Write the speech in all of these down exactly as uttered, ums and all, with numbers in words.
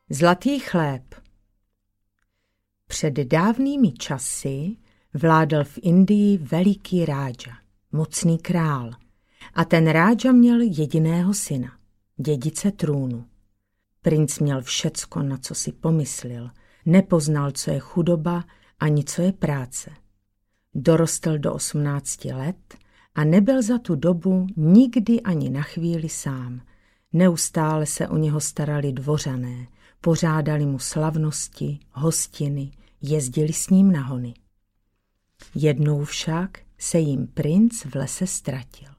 Zlatý chléb. Před dávnými časy vládl v Indii veliký rádža, mocný král, a ten rádža měl jediného syna, dědice trůnu. Princ měl všecko, na co si pomyslel, nepoznal, co je chudoba ani co je práce. Dorostl do osmnácti let a nebyl za tu dobu nikdy ani na chvíli sám. Neustále se o něho starali dvořané, pořádali mu slavnosti, hostiny, jezdili s ním na hony. Jednou však se jim princ v lese ztratil.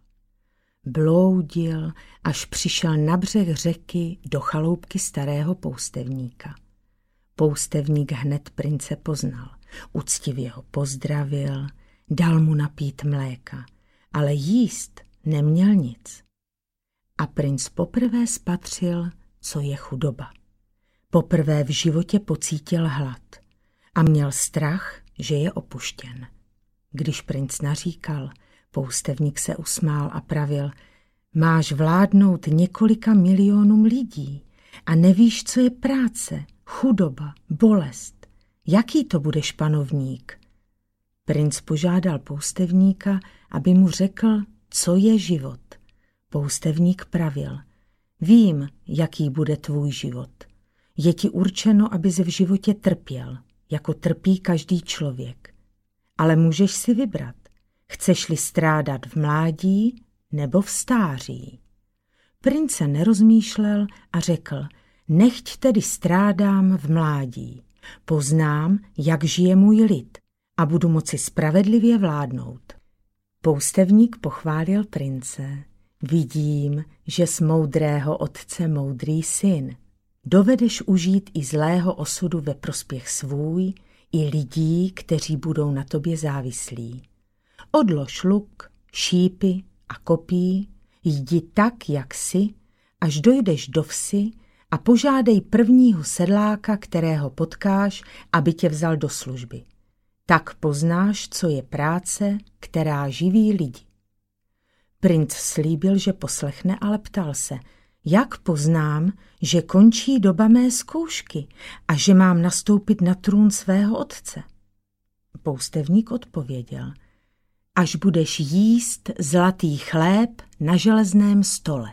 Bloudil, až přišel na břeh řeky do chaloupky starého poustevníka. Poustevník hned prince poznal, uctivě ho pozdravil, dal mu napít mléka, ale jíst neměl nic. A princ poprvé spatřil, co je chudoba. Poprvé v životě pocítil hlad a měl strach, že je opuštěn. Když princ naříkal, poustevník se usmál a pravil: máš vládnout několika milionům lidí a nevíš, co je práce, chudoba, bolest. Jaký to budeš panovník? Princ požádal poustevníka, aby mu řekl, co je život. Poustevník pravil: vím, jaký bude tvůj život. Je ti určeno, abys v životě trpěl, jako trpí každý člověk. Ale můžeš si vybrat, chceš-li strádat v mládí nebo v stáří. Princ se nerozmýšlel a řekl: nechť tedy strádám v mládí. Poznám, jak žije můj lid a budu moci spravedlivě vládnout. Poustevník pochválil prince. Vidím, že z moudrého otce moudrý syn. Dovedeš užít i zlého osudu ve prospěch svůj, i lidí, kteří budou na tobě závislí. Odlož luk, šípy a kopí, jdi tak, jak jsi, až dojdeš do vsi a požádej prvního sedláka, kterého potkáš, aby tě vzal do služby. Tak poznáš, co je práce, která živí lidi. Princ slíbil, že poslechne, ale ptal se: jak poznám, že končí doba mé zkoušky a že mám nastoupit na trůn svého otce? Poustevník odpověděl: až budeš jíst zlatý chléb na železném stole.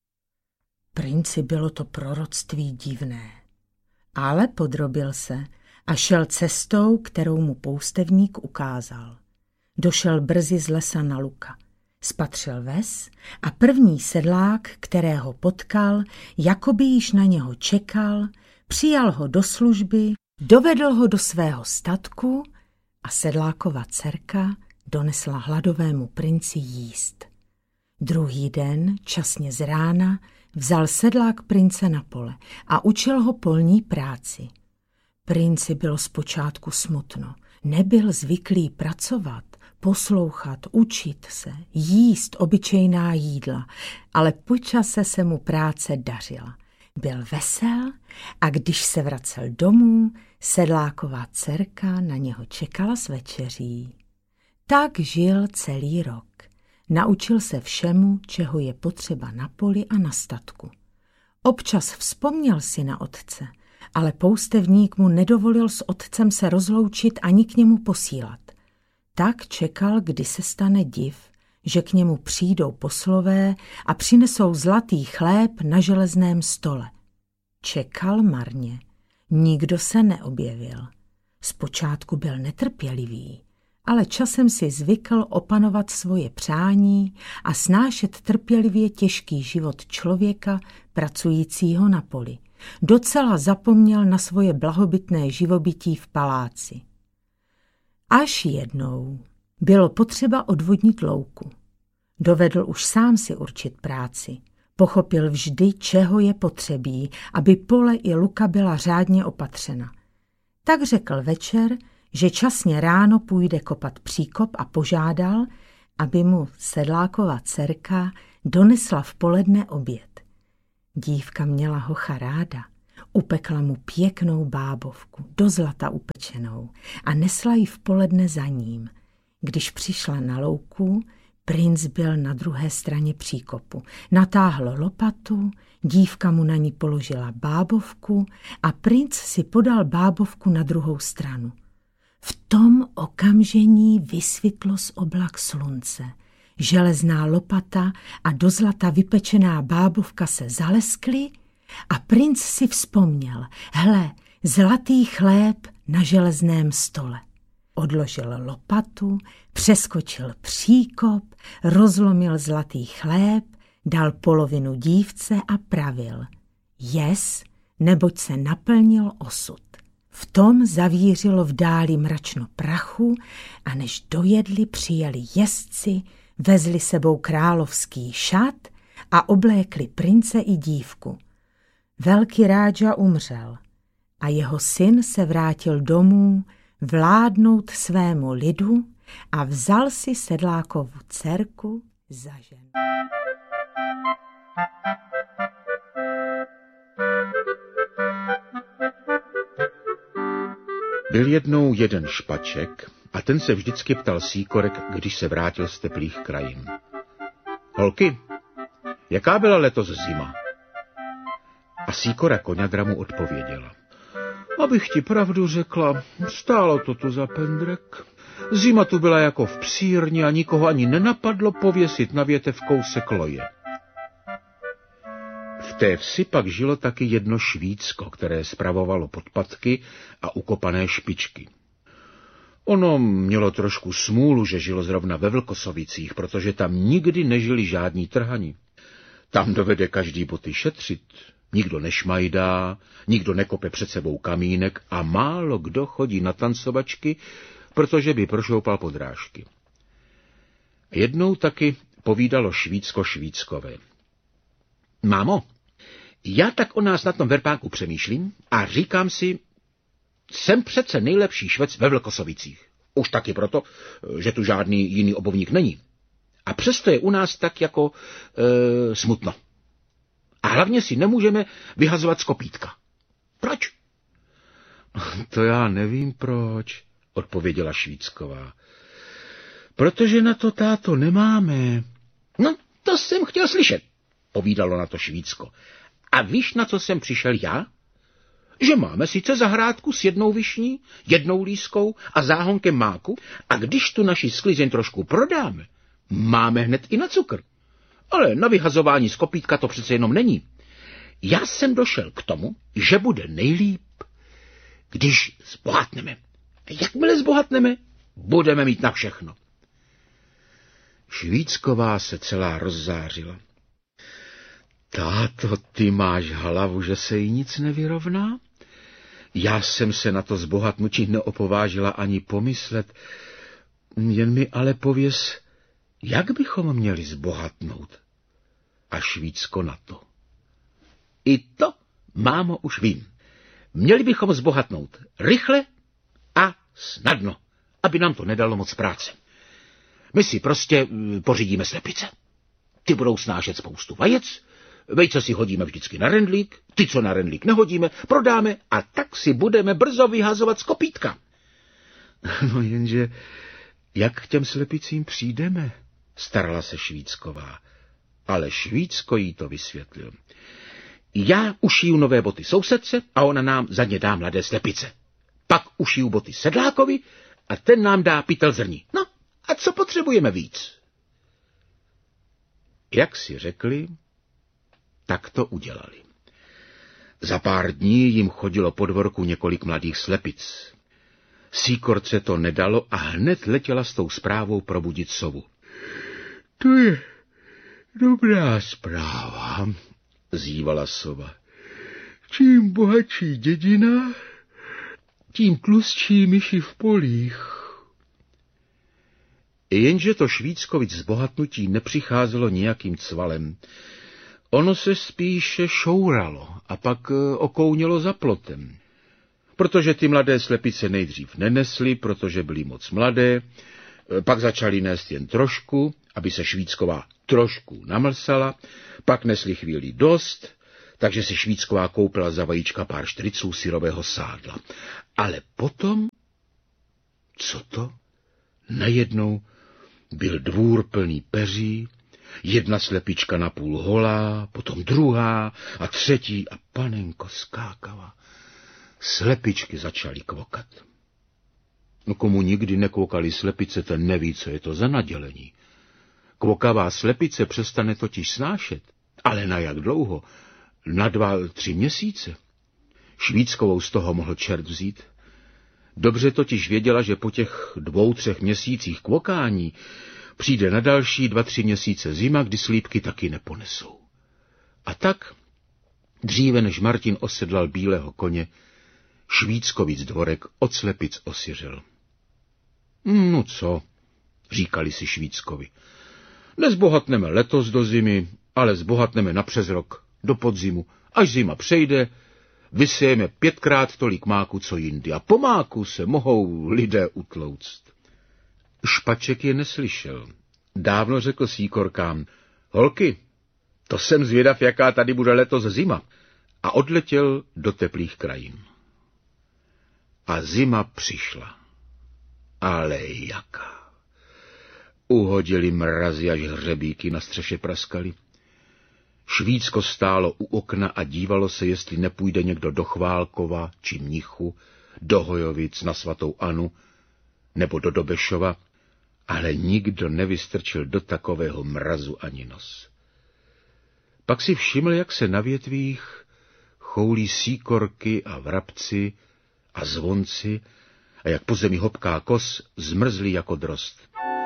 Princi bylo to proroctví divné, ale podrobil se a šel cestou, kterou mu poustevník ukázal. Došel brzy z lesa na luka. Spatřil ves a první sedlák, kterého potkal, jakoby již na něho čekal, přijal ho do služby, dovedl ho do svého statku a sedlákova dcerka donesla hladovému princi jíst. Druhý den, časně z rána, vzal sedlák prince na pole a učil ho polní práci. Princi bylo zpočátku smutno, nebyl zvyklý pracovat, poslouchat, učit se, jíst obyčejná jídla, ale po čase se mu práce dařila. Byl vesel a když se vracel domů, sedláková dcerka na něho čekala s večeří. Tak žil celý rok. Naučil se všemu, čeho je potřeba na poli a na statku. Občas vzpomněl si na otce, ale poustevník mu nedovolil s otcem se rozloučit ani k němu posílat. Tak čekal, kdy se stane div, že k němu přijdou poslové a přinesou zlatý chléb na železném stole. Čekal marně, nikdo se neobjevil. Zpočátku byl netrpělivý, ale časem si zvykl opanovat svoje přání a snášet trpělivě těžký život člověka pracujícího na poli. Docela zapomněl na svoje blahobytné živobytí v paláci. Až jednou bylo potřeba odvodnit louku. Dovedl už sám si určit práci. Pochopil vždy, čeho je potřebí, aby pole i luka byla řádně opatřena. Tak řekl večer, že časně ráno půjde kopat příkop a požádal, aby mu sedláková dcerka donesla v poledne oběd. Dívka měla hocha ráda. Upekla mu pěknou bábovku, do zlata upečenou, a nesla ji v poledne za ním. Když přišla na louku, Princ byl na druhé straně příkopu. Natáhl lopatu, dívka mu na ní položila bábovku a princ si podal bábovku na druhou stranu. V tom okamžení vysvětlo z oblak slunce. Železná lopata a do zlata vypečená bábovka se zaleskly a princ si vzpomněl, hle, zlatý chléb na železném stole. Odložil lopatu, přeskočil příkop, rozlomil zlatý chléb, dal polovinu dívce a pravil. Jes, neboť se naplnil osud. V tom zavířilo v dáli mračno prachu a než dojedli, přijeli jezdci, vezli sebou královský šat a oblékli prince i dívku. Velký rádža umřel a jeho syn se vrátil domů vládnout svému lidu a vzal si sedlákovu dcerku za ženu. Byl jednou jeden špaček a ten se vždycky ptal síkorek, když se vrátil z teplých krajin. Holky, jaká byla letos zima? A síkora koňadra mu odpověděla. Abych ti pravdu řekla, stálo to tu za pendrek. Zima tu byla jako v psírně a nikoho ani nenapadlo pověsit na větev kousek loje. V té vsi pak žilo taky jedno švícko, které spravovalo podpatky a ukopané špičky. Ono mělo trošku smůlu, že žilo zrovna ve Vlkosovicích, protože tam nikdy nežili žádní trhani. Tam dovede každý boty šetřit, nikdo nešmajdá, nikdo nekope před sebou kamínek a málo kdo chodí na tancovačky, protože by prošoupal podrážky. Jednou taky povídalo švícko švíckové. Mámo, já tak o nás na tom verpáku přemýšlím a říkám si, jsem přece nejlepší švec ve Vlkosovicích. Už taky proto, že tu žádný jiný obovník není. A přesto je u nás tak jako e, smutno. A hlavně si nemůžeme vyhazovat z kopítka. Proč? To já nevím proč, odpověděla Švícková. Protože na to, táto, nemáme. No, to jsem chtěl slyšet, povídalo na to Švícko. A víš, na co jsem přišel já? Že máme sice zahrádku s jednou višní, jednou lískou a záhonkem máku a když tu naši sklizeň trošku prodáme, máme hned i na cukr. Ale na vyhazování z kopítka to přece jenom není. Já jsem došel k tomu, že bude nejlíp, když zbohatneme. Jakmile zbohatneme, budeme mít na všechno. Švícková se celá rozzářila. Táto, ty máš hlavu, že se jí nic nevyrovná? Já jsem se na to zbohatnutí neopovážila ani pomyslet. Jen mi ale pověz, jak bychom měli zbohatnout? A Švícko na to. I to, mámo, už vím. Měli bychom zbohatnout rychle a snadno, aby nám to nedalo moc práce. My si prostě pořídíme slepice. Ty budou snášet spoustu vajec, vejce si hodíme vždycky na rendlík, ty, co na rendlík nehodíme, prodáme a tak si budeme brzo vyhazovat z kopítka. No jenže, jak k těm slepicím přijdeme? Starala se Švícková. Ale Švícko jí to vysvětlil. Já ušiju nové boty sousedce a ona nám za ně dá mladé slepice. Pak ušiju boty sedlákovi a ten nám dá pytel zrní. No a co potřebujeme víc? Jak si řekli, tak to udělali. Za pár dní jim chodilo po dvorku několik mladých slepic. Síkorce to nedalo a hned letěla s tou zprávou probudit sovu. To je dobrá zpráva, zývala sova. Čím bohatší dědina, tím tlustší myši v polích. Jenže to Švíckovic zbohatnutí nepřicházelo nějakým cvalem. Ono se spíše šouralo a pak okounělo za plotem. Protože ty mladé slepice nejdřív nenesly, protože byly moc mladé, pak začaly nést jen trošku, aby se Švícková trošku namlsala, pak nesli chvíli dost, takže si Švícková koupila za vajíčka pár štriců syrového sádla. Ale potom, co to? Najednou Byl dvůr plný peří, jedna slepička napůl holá, potom druhá a třetí a panenko skákala. Slepičky začaly kvokat. No komu nikdy nekvokali slepice, ten neví, co je to za nadělení. Kvokavá slepice přestane totiž snášet, ale na jak dlouho? Na dva, tři měsíce. Švíckovou z toho mohl čert vzít. Dobře totiž věděla, že po těch dvou, třech měsících kvokání přijde na další dva, tři měsíce zima, kdy slípky taky neponesou. A tak, dříve než Martin osedlal bílého koně, Švíckovic dvorek od slepic osiřel. No co, říkali si Švíckovi, nezbohatneme letos do zimy, ale zbohatneme na přes rok, do podzimu. Až zima přejde, vysejeme pětkrát tolik máku, co jindy, a po máku se mohou lidé utlouct. Špaček je neslyšel. Dávno řekl síkorkám, holky, to jsem zvědav, jaká tady bude letos zima, a odletěl do teplých krajin. A zima přišla. Ale jaká! Uhodili mrazy, až hřebíky na střeše praskaly. Švícko stálo u okna a dívalo se, jestli nepůjde někdo do Chválkova či Mnichu, do Hojovic na svatou Anu nebo do Dobešova, ale nikdo nevystrčil do takového mrazu ani nos. Pak si všiml, jak se na větvích choulí síkorky a vrabci a zvonci a jak po zemi hopká kos, zmrzlý jako drost.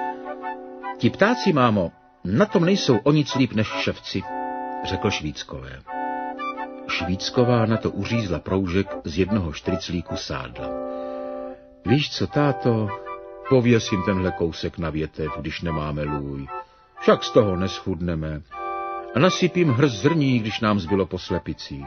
Ti ptáci, mámo, na tom nejsou o nic líp než ševci, řekl Švíckové. Švícková na to uřízla proužek z jednoho štriclíku sádla. Víš co, táto, pověsím tenhle kousek na větev, když nemáme lůj. Však z toho neschudneme. A nasypím hrst zrní, když nám zbylo po slepicích.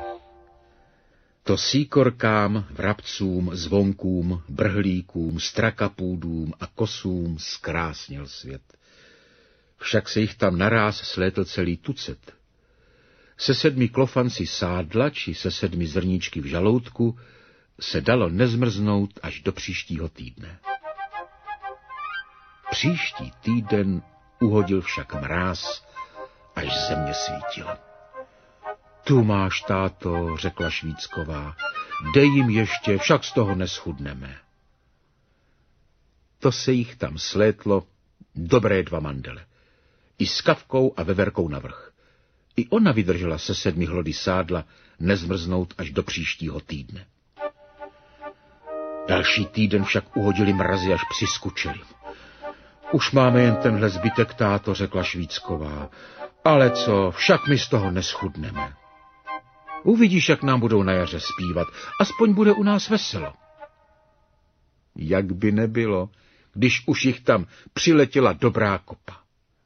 To síkorkám, vrabcům, zvonkům, brhlíkům, strakapůdům a kosům zkrásnil svět. Však se jich tam naráz slétl celý tucet. Se sedmi klofanci sádla či se sedmi zrníčky v žaloutku se dalo nezmrznout až do příštího týdne. Příští týden uhodil však mráz, až země svítila. Tu máš, táto, řekla Švícková, dej jim ještě, však z toho neschudneme. To se jich tam slétlo dobré dva mandele, i s kavkou a veverkou navrch. I ona vydržela se sedmi hlody sádla nezmrznout až do příštího týdne. Další týden však uhodili mrazy, až přiskučili. Už máme jen tenhle zbytek, táto, řekla Švícková. Ale co, však my z toho neschudneme. Uvidíš, jak nám budou na jaře zpívat, aspoň bude u nás veselo. Jak by nebylo, když už jich tam přiletěla dobrá kopa.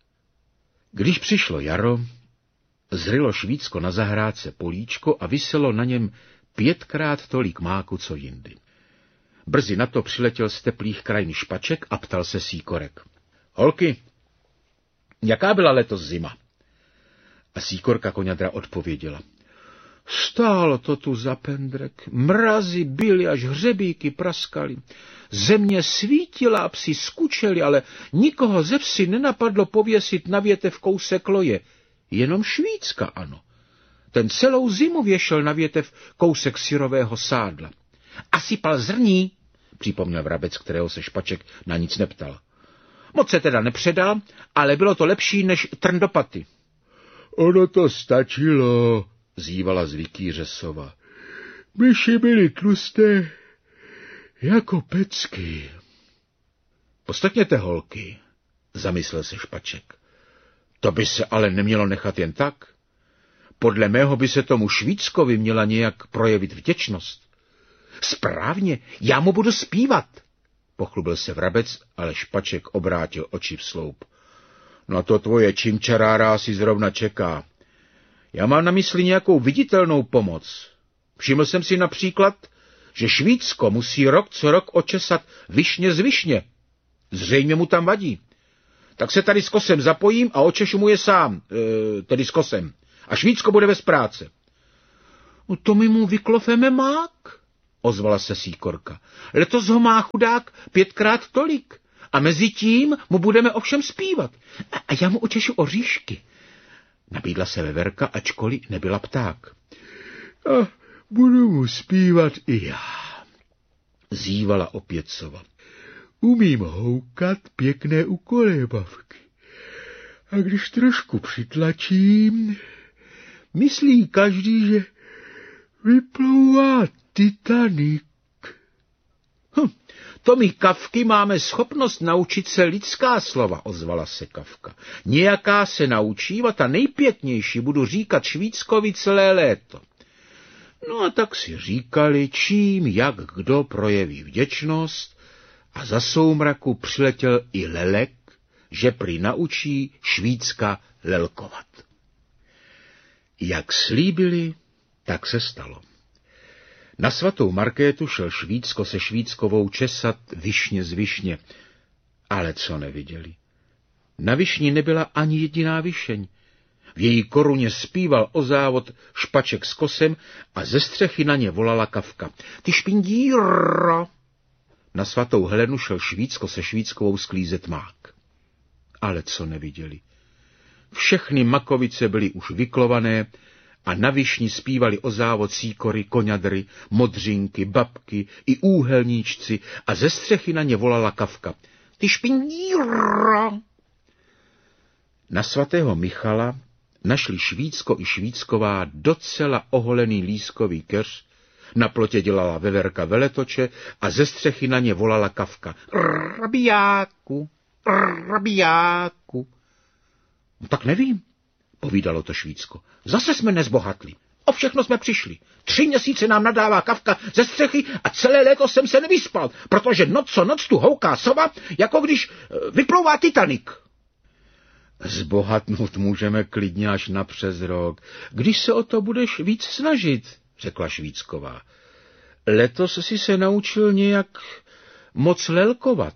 Když přišlo jaro, zrylo Švícko na zahrádce políčko a viselo na něm pětkrát tolik máku, co jindy. Brzy na to přiletěl z teplých krajin Špaček a ptal se síkorek. Holky, jaká byla letos zima? A síkorka Koňadra odpověděla. Stálo to tu za pendrek, mrazy byly, až hřebíky praskaly. Země svítila a psi skučeli, ale nikoho ze vsi nenapadlo pověsit na větev kousek loje. Jenom Švícka, ano. Ten celou zimu věšel na větev kousek syrového sádla. A sypal zrní, připomněl vrabec, kterého se Špaček na nic neptal. Moc se teda nepředal, ale bylo to lepší než trn do paty. Ono to stačilo, zývala z vikýře sova. Myši byly tlusté jako pecky. Postekněte, holky, zamyslel se Špaček. To by se ale nemělo nechat jen tak. Podle mého by se tomu Švíckovi měla nějak projevit vděčnost. Správně, já mu budu zpívat, pochlubil se vrabec, ale Špaček obrátil oči v sloup. Na to tvoje čimčarára si zrovna čeká. Já mám na mysli nějakou viditelnou pomoc. Všiml jsem si například, že Švícko musí rok co rok očesat višně z višně. Zřejmě mu tam vadí. Tak se tady s kosem zapojím a očešu mu je sám, e, tedy s kosem. A Švícko bude bez práce. No to my mu vyklofeme mák, ozvala se síkorka. Letos ho má chudák pětkrát tolik. a mezi tím mu budeme ovšem zpívat. A já mu očešu oříšky. Nabídla se veverka, ačkoliv nebyla pták. A budu mu zpívat i já, zývala opět sova. Umím houkat pěkné ukolébavky. A když trošku přitlačím, myslí každý, že vyplouvá Titanic. Hm, to my kavky máme schopnost naučit se lidská slova, ozvala se kavka. Nějaká se naučím a ta nejpěknější budu říkat Švýckovi celé léto. No a tak si říkali, čím, jak kdo projeví vděčnost, a za soumraku přiletěl i lelek, že prý naučí Švýcka lelkovat. Jak slíbili, tak se stalo. Na svatou Markétu šel Švýcko se Švýckovou česat višně z višně, ale co neviděli. Na višni nebyla ani jediná višeň. V její koruně zpíval o závod Špaček s kosem a ze střechy na ně volala kavka. Ty špindíro! Na svatou Helenu šel Švýcko se Švýckovou sklízet mák. Ale co neviděli. Všechny makovice byly už vyklované a na višni zpívali o závod síkory, koňadry, modřinky, babky i úhelníčci a ze střechy na ně volala kavka. Ty špindíro! Na svatého Michala našli Švýcko i Švýcková docela oholený lískový keř, na plotě dělala veverka veletoče a ze střechy na ně volala kavka. Rabijáku, rabijáku. No tak nevím, povídalo to Švýcko. Zase jsme nezbohatli. O všechno jsme přišli. Tři měsíce nám nadává kavka ze střechy a celé léto jsem se nevyspal, protože noc co noc tu houká sova, jako když vyplouvá Titanic. Zbohatnout můžeme klidně až na přes rok, když se o to budeš víc snažit, řekla Švýcková. Letos si se naučil nějak moc lelkovat.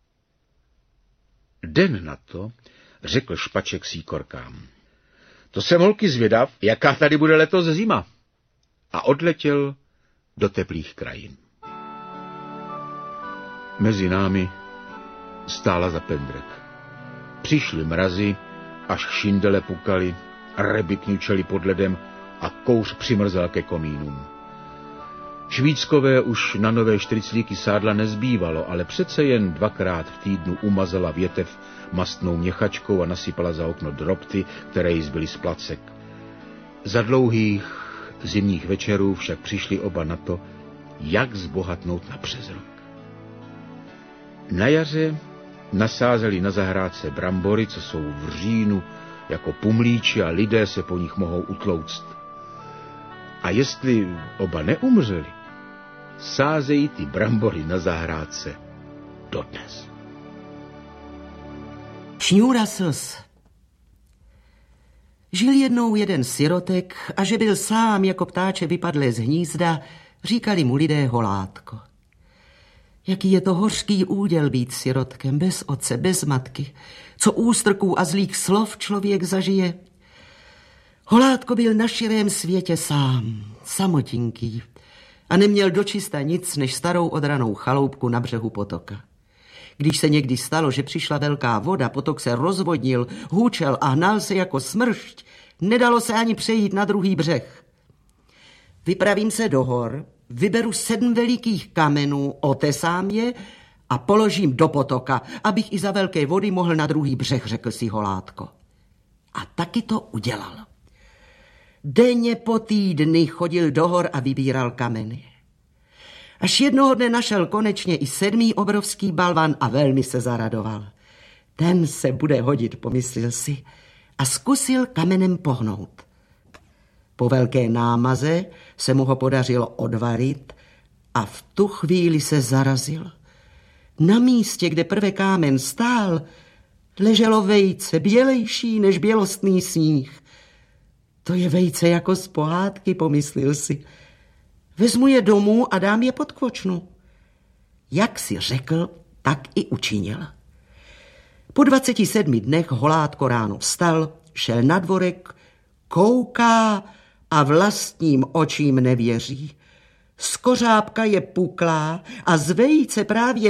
Den na to řekl Špaček síkorkám. To jsem holky zvědav, jaká tady bude letos zima. A odletěl do teplých krajin. Mezi námi stála za pendrek. Přišly mrazy, až šindele pukaly, ryby kňučely pod ledem a kouř přimrzel ke komínům. Švýckové už na nové čtyřiclíky sádla nezbývalo, ale přece jen dvakrát v týdnu umazala větev mastnou měchačkou a nasypala za okno drobty, které jí zbyly z placek. Za dlouhých zimních večerů však přišli oba na to, jak zbohatnout na přes rok. Na jaře nasázeli na zahrádce brambory, co jsou v říjnu jako pumlíči a lidé se po nich mohou utlouct. A jestli oba neumřeli, sázejí ty brambory na zahrádce dodnes. Šňůra slz. Žil jednou jeden sirotek a že byl sám jako ptáče vypadlé z hnízda, říkali mu lidé Holátko. Jaký je to hořký úděl být sirotkem, bez otce, bez matky, co ústrků a zlých slov člověk zažije. Holátko byl na širém světě sám, samotinký a neměl dočista nic než starou odranou chaloupku na břehu potoka. Když se někdy stalo, že přišla velká voda, potok se rozvodnil, hůčel a hnal se jako smršť, nedalo se ani přejít na druhý břeh. Vypravím se do hor, vyberu sedm velikých kamenů, otesám je a položím do potoka, abych i za velké vody mohl na druhý břeh, řekl si Holátko. A taky to udělal. Denně po týdny chodil do hor a vybíral kameny. Až jednoho dne našel konečně i sedmý obrovský balvan a velmi se zaradoval. Ten se bude hodit, pomyslel si, a zkusil kamenem pohnout. Po velké námaze se mu ho podařilo odvarit a v tu chvíli se zarazil. Na místě, kde prve kámen stál, leželo vejce, bělejší než bělostný sníh. To je vejce jako z pohádky, pomyslel si. Vezmu je domů a dám je pod kvočnu. Jak si řekl, tak i učinil. Po dvaceti sedmi dnech Holátko ráno vstal, šel na dvorek, kouká a vlastním očím nevěří. Z kořápka je puklá a z vejce právě